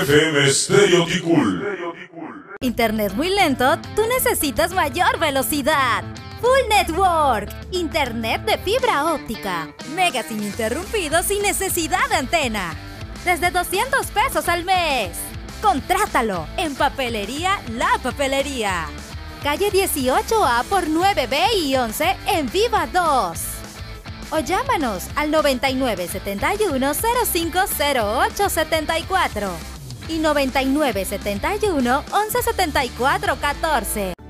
FM Stereo Ticul. Internet muy lento, tú necesitas mayor velocidad. Full Network, internet de fibra óptica, mega sin interrumpidos sin necesidad de antena. Desde 200 pesos al mes. Contrátalo en Papelería La Papelería. Calle 18A por 9B y 11 en Viva 2. O llámanos al 9971-050874 y 9971-117414.